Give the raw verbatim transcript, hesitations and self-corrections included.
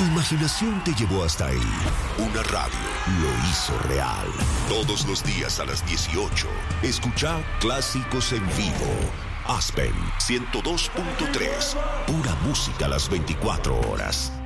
Tu imaginación te llevó hasta ahí. Una radio lo hizo real. Todos los días a las dieciocho. Escucha Clásicos en Vivo. Aspen ciento dos punto tres. Pura música a las veinticuatro horas.